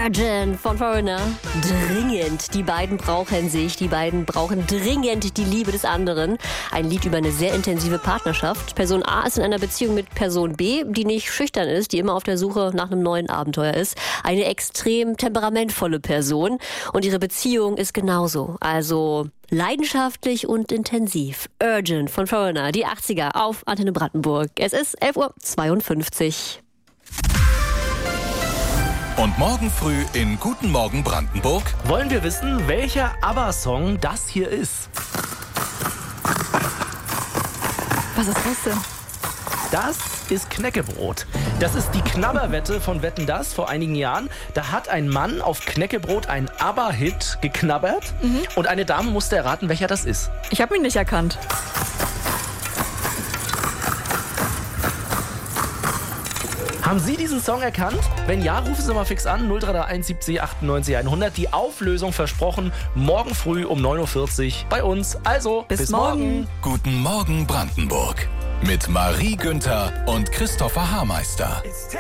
Urgent von Foreigner. Dringend. Die beiden brauchen sich. Die beiden brauchen dringend die Liebe des anderen. Ein Lied über eine sehr intensive Partnerschaft. Person A ist in einer Beziehung mit Person B, die nicht schüchtern ist, die immer auf der Suche nach einem neuen Abenteuer ist. Eine extrem temperamentvolle Person. Und ihre Beziehung ist genauso. Also leidenschaftlich und intensiv. Urgent von Foreigner. Die 80er auf Antenne Brandenburg. Es ist 11:52 Uhr. Und morgen früh in Guten Morgen Brandenburg wollen wir wissen, welcher ABBA-Song das hier ist. Was ist das denn? Das ist Knäckebrot. Das ist die Knabberwette von Wetten, dass vor einigen Jahren. Da hat ein Mann auf Knäckebrot einen ABBA-Hit geknabbert und eine Dame musste erraten, welcher das ist. Ich habe ihn nicht erkannt. Haben Sie diesen Song erkannt? Wenn ja, rufen Sie mal fix an, 0331 70 98 100. Die Auflösung versprochen, morgen früh um 9:40 Uhr bei uns. Also, bis morgen. Guten Morgen Brandenburg mit Marie Günther und Christopher Haarmeister.